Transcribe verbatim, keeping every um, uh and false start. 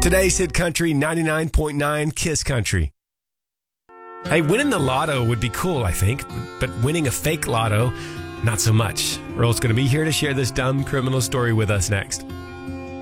Today's Hit Country ninety-nine point nine Kiss Country. Hey, winning the lotto would be cool, I think, but winning a fake lotto, not so much. Earl's going to be here to share this dumb criminal story with us next.